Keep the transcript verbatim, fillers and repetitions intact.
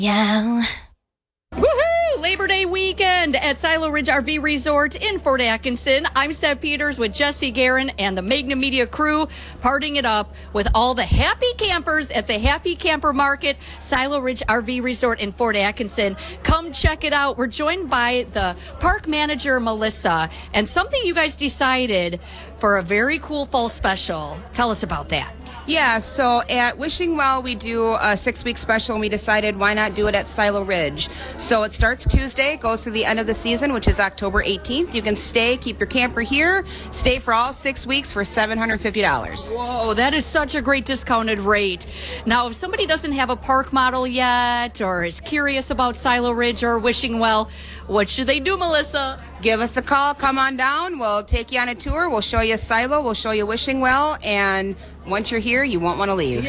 Yeah. Woohoo! Labor Day weekend at Silo Ridge R V Resort in Fort Atkinson. I'm Steph Peters with Jesse Guerin and the Magna Media crew, partying it up with all the happy campers at the Happy Camper Market, Silo Ridge R V Resort in Fort Atkinson. Come check it out. We're joined by the park manager, Melissa, and something you guys decided for a very cool fall special. Tell us about that. Yeah, so at Wishing Well, we do a six-week special, and we decided why not do it at Silo Ridge. So it starts Tuesday, goes to the end of the season, which is October eighteenth. You can stay, keep your camper here, stay for all six weeks for seven hundred fifty dollars. Whoa, that is such a great discounted rate. Now, if somebody doesn't have a park model yet or is curious about Silo Ridge or Wishing Well, what should they do, Melissa? Give us a call, come on down, we'll take you on a tour, we'll show you Silo, we'll show you Wishing Well, and once you're here, you won't want to leave.